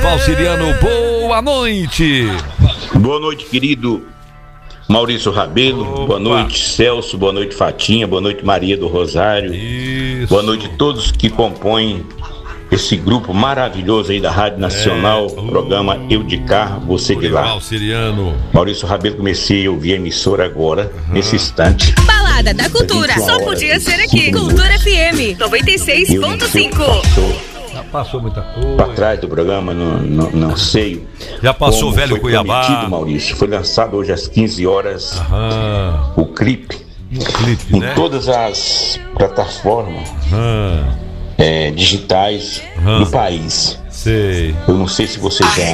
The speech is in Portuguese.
Valciriano, boa noite. Boa noite, querido Maurício Rabelo. Opa. Boa noite, Celso. Boa noite, Fatinha. Boa noite, Maria do Rosário. Isso. Boa noite a todos que compõem esse grupo maravilhoso aí da Rádio Nacional, programa Eu de Cá, Você de Lá. Valciriano. Maurício Rabelo, comecei a ouvir a emissora agora, nesse instante. Balada da Cultura, só podia ser aqui. Cultura FM 96.5. Já passou muita coisa. Para trás do programa, não sei. Já passou como Velho foi Cuiabá. prometido, Maurício. Foi lançado hoje às 15 horas Aham. o clipe Um clipe, em né? todas as plataformas Aham. digitais do país. Sei. Eu não sei se você já